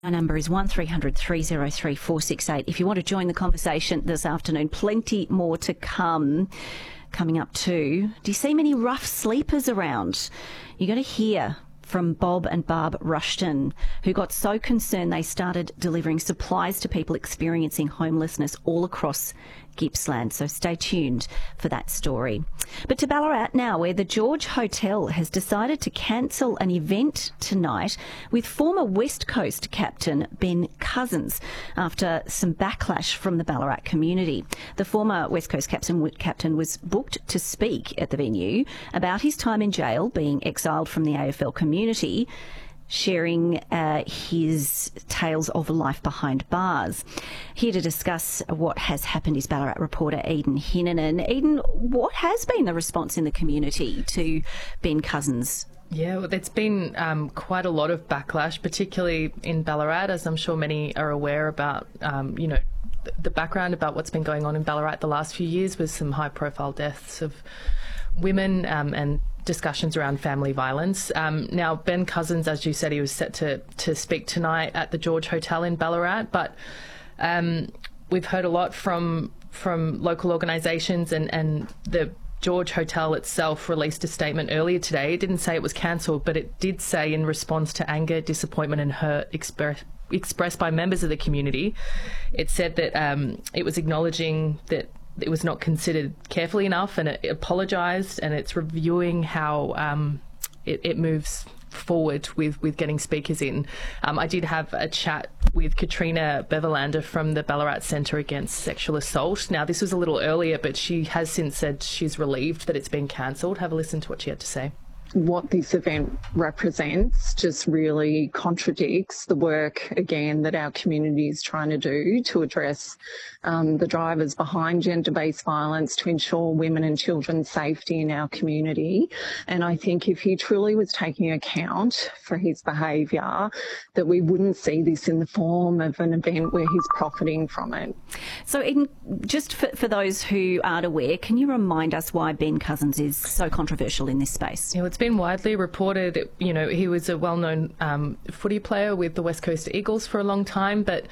Our number is 1300 303 468. If you want to join the conversation this afternoon, plenty more to come. Coming up too, do you see many rough sleepers around? You're going to hear from Bob and Barb Rushton, who got so concerned they started delivering supplies to people experiencing homelessness all across Gippsland. So stay tuned for that story. But to Ballarat now, where the George Hotel has decided to cancel an event tonight with former West Coast captain Ben Cousins after some backlash from the Ballarat community. The former West Coast captain was booked to speak at the venue about his time in jail, being exiled from the AFL community, sharing his tales of life behind bars. Here to discuss what has happened is Ballarat reporter Eden Hinnanen. Eden, what has been the response in the community to Ben Cousins? Yeah, well, there's been quite a lot of backlash, particularly in Ballarat, as I'm sure many are aware about, the background about what's been going on in Ballarat the last few years with some high-profile deaths of women and discussions around family violence. Now, Ben Cousins, as you said, he was set to speak tonight at the George Hotel in Ballarat, but we've heard a lot from local organisations, and the George Hotel itself released a statement earlier today. It didn't say it was cancelled, but it did say in response to anger, disappointment and hurt expressed by members of the community, it said that it was acknowledging that it was not considered carefully enough, and it apologised, and it's reviewing how it moves forward with getting speakers in. I did have a chat with Katrina Beverlander from the Ballarat Centre Against Sexual Assault. Now, this was a little earlier, but she has since said she's relieved that it's been cancelled. Have a listen to what she had to say. What this event represents just really contradicts the work, again, that our community is trying to do to address the drivers behind gender-based violence, to ensure women and children's safety in our community. And I think if he truly was taking account for his behaviour, that we wouldn't see this in the form of an event where he's profiting from it. So, Eden, just for those who aren't aware, can you remind us why Ben Cousins is so controversial in this space? Yeah, it's been widely reported, he was a well-known footy player with the West Coast Eagles for a long time, but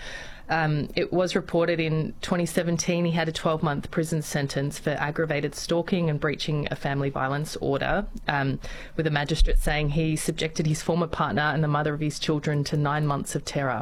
it was reported in 2017 he had a 12-month prison sentence for aggravated stalking and breaching a family violence order, with a magistrate saying he subjected his former partner and the mother of his children to 9 months of terror.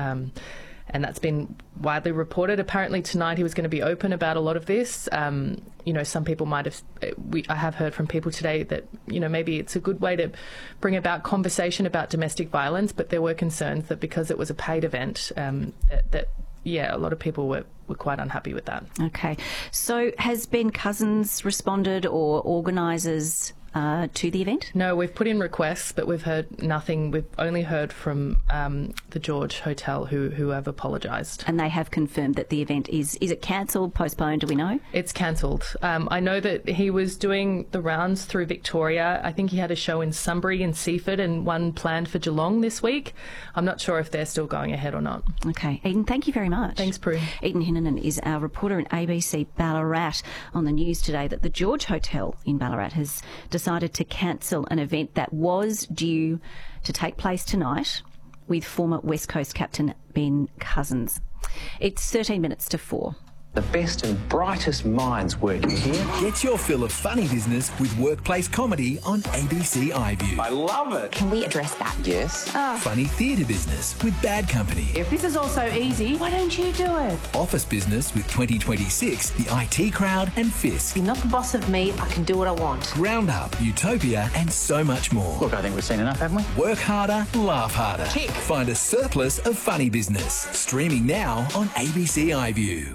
And that's been widely reported. Apparently tonight he was going to be open about a lot of this. Some people might have... I have heard from people today that, maybe it's a good way to bring about conversation about domestic violence, but there were concerns that because it was a paid event, a lot of people were quite unhappy with that. Okay. So has Ben Cousins responded, or organisers to the event? No, we've put in requests, but we've heard nothing. We've only heard from the George Hotel who have apologised. And they have confirmed that the event is it cancelled, postponed, do we know? It's cancelled. I know that he was doing the rounds through Victoria. I think he had a show in Sunbury and Seaford and one planned for Geelong this week. I'm not sure if they're still going ahead or not. Okay. Eden, thank you very much. Thanks, Prue. Eden Hinnanen is our reporter in ABC Ballarat. On the news today that the George Hotel in Ballarat has decided to cancel an event that was due to take place tonight with former West Coast captain Ben Cousins. It's 13 minutes to 4. The best and brightest minds working here. Get your fill of funny business with workplace comedy on ABC iView. I love it. Can we address that? Yes. Funny theatre business with Bad Company. If this is all so easy, why don't you do it? Office business with 2026, the IT Crowd and Fisk. You're not the boss of me. I can do what I want. Roundup, Utopia and so much more. Look, I think we've seen enough, haven't we? Work harder, laugh harder. Tick. Find a surplus of funny business. Streaming now on ABC iView.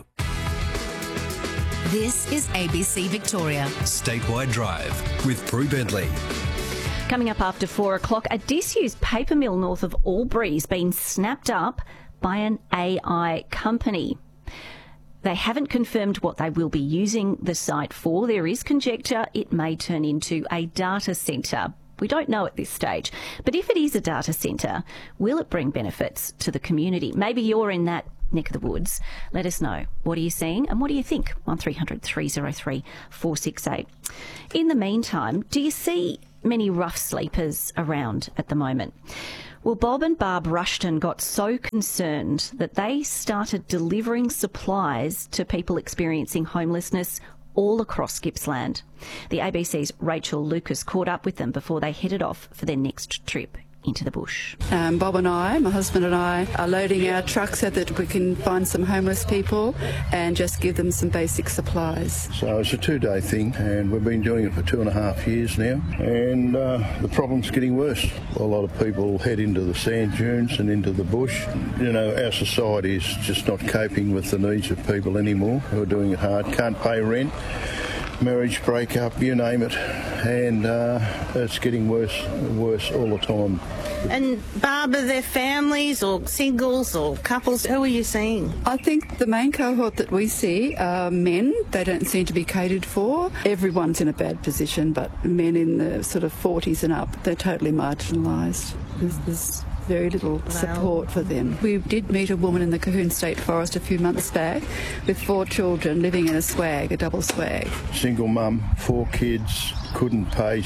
This is ABC Victoria. Statewide Drive with Prue Bentley. Coming up after 4 o'clock, a disused paper mill north of Albury's been snapped up by an AI company. They haven't confirmed what they will be using the site for. There is conjecture it may turn into a data centre. We don't know at this stage. But if it is a data centre, will it bring benefits to the community? Maybe you're in that neck of the woods. Let us know. What are you seeing and what do you think? 1300 303 468. In the meantime, do you see many rough sleepers around at the moment? Well, Bob and Barb Rushton got so concerned that they started delivering supplies to people experiencing homelessness all across Gippsland. The ABC's Rachel Lucas caught up with them before they headed off for their next trip into the bush. Bob and I, my husband and I, are loading our truck so that we can find some homeless people and just give them some basic supplies. So it's a 2-day thing, and we've been doing it for 2.5 years now, and the problem's getting worse. A lot of people head into the sand dunes and into the bush. You know, our society is just not coping with the needs of people anymore who are doing it hard, can't pay rent, marriage breakup, you name it, and it's getting worse all the time. And Barb, are there families or singles or couples? Who are you seeing? I think the main cohort that we see are men. They don't seem to be catered for. Everyone's in a bad position, but men in the sort of 40s and up, they're totally marginalised. There's very little support for them. We did meet a woman in the Cahoon State Forest a few months back with 4 children living in a swag, a double swag. Single mum, 4 kids, couldn't pay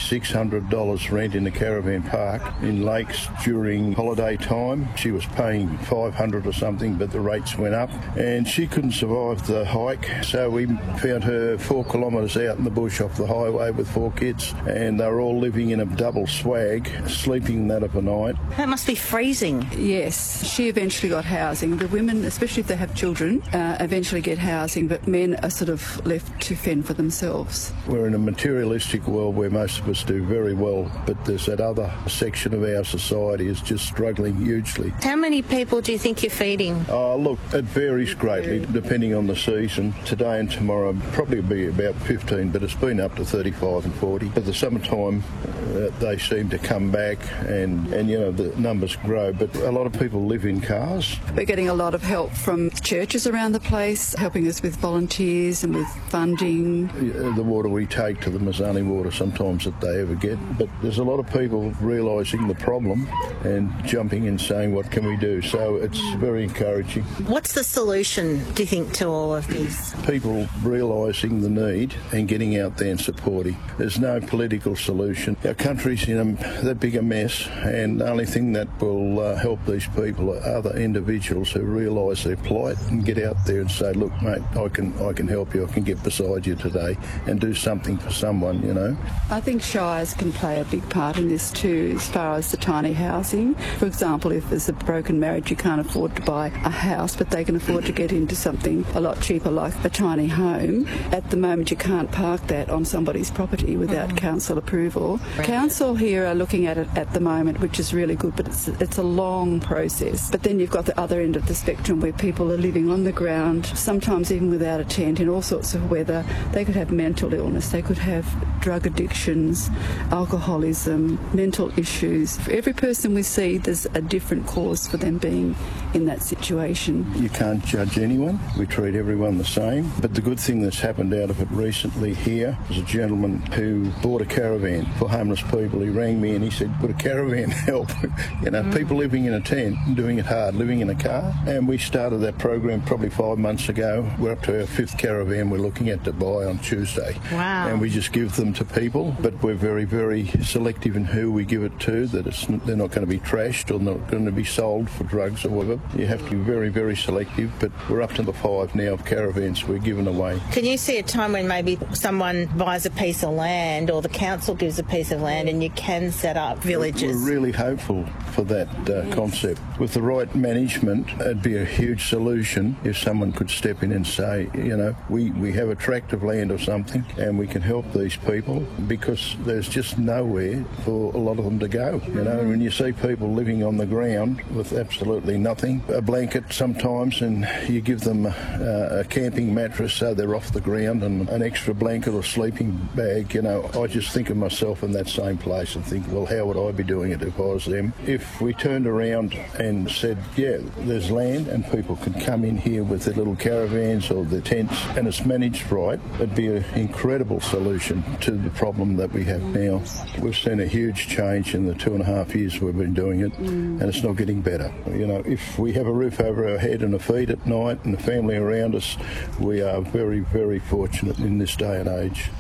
$600 rent in the caravan park in Lakes during holiday time. She was paying $500 or something, but the rates went up and she couldn't survive the hike. So we found her 4 kilometres out in the bush off the highway with 4 kids, and they were all living in a double swag, sleeping that of a night. That must be freezing. Yes, she eventually got housing. The women, especially if they have children, eventually get housing, but men are sort of left to fend for themselves. We're in a materialistic world where most of us do very well, but there's that other section of our society is just struggling hugely. How many people do you think you're feeding? Look, it varies greatly depending on the season. Today and tomorrow probably be about 15, but it's been up to 35 and 40. But the summertime, they seem to come back and you know, the numbers grow, but a lot of people live in cars. We're getting a lot of help from churches around the place, helping us with volunteers and with funding. The water we take to them is only water sometimes that they ever get, but there's a lot of people realising the problem and jumping in saying, what can we do? So it's very encouraging. What's the solution, do you think, to all of this? People realising the need and getting out there and supporting. There's no political solution. Our country's in that big a mess, and the only thing that will help these people are other individuals who realise their plight and get out there and say, look, mate, I can help you, I can get beside you today and do something for someone, you know. I think shires can play a big part in this too, as far as the tiny housing. For example, if there's a broken marriage, you can't afford to buy a house, but they can afford to get into something a lot cheaper like a tiny home. At the moment, you can't park that on somebody's property without council approval. Right. Council here are looking at it at the moment, which is really good, but it's a long process. But then you've got the other end of the spectrum where people are living on the ground, sometimes even without a tent, in all sorts of weather. They could have mental illness, they could have drug addictions, alcoholism, mental issues. For every person we see, there's a different cause for them being in that situation. You can't judge anyone. We treat everyone the same. But the good thing that's happened out of it recently here was a gentleman who bought a caravan for homeless people. He rang me and he said, would a caravan help? You know, people living in a tent, doing it hard, living in a car. And we started that program probably 5 months ago. We're up to our 5th caravan we're looking at to buy on Tuesday. Wow. And we just give them to people, but we're very, very selective in who we give it to, that they're not going to be trashed or not going to be sold for drugs or whatever. You have to be very, very selective, but we're up to the 5 now of caravans we're giving away. Can you see a time when maybe someone buys a piece of land or the council gives a piece of land and you can set up villages? We're really hopeful for that concept. With the right management, it'd be a huge solution if someone could step in and say, you know, we have a tract of land or something and we can help these people, because there's just nowhere for a lot of them to go. You know, when you see people living on the ground with absolutely nothing, a blanket sometimes, and you give them a camping mattress so they're off the ground, and an extra blanket or sleeping bag, you know, I just think of myself in that same place and think, well, how would I be doing it if I was them? If we turned around and said, yeah, there's land and people can come in here with their little caravans or their tents and it's managed right, it'd be an incredible solution to the problem that we have now. We've seen a huge change in the 2.5 years we've been doing it, and it's not getting better. You know, if we have a roof over our head and a feed at night and a family around us, we are very, very fortunate in this day and age.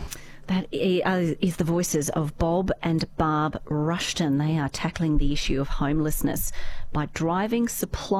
That is the voices of Bob and Barb Rushton. They are tackling the issue of homelessness by driving supply